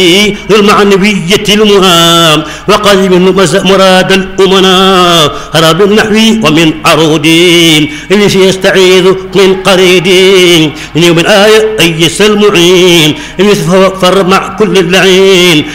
ذو المعنوية المهام وقريب مراد الأمناء رب النحو ومن عرودين إذ يستعيذ من قريدين من يوم الآية أيس المعين إذ فر مع كل اللعين